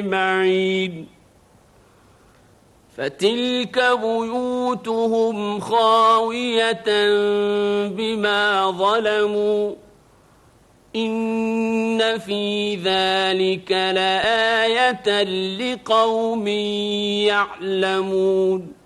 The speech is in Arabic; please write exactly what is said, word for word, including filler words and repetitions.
معين فتلك بيوتهم خاوية بما ظلموا إن في ذلك لآية لقوم يعلمون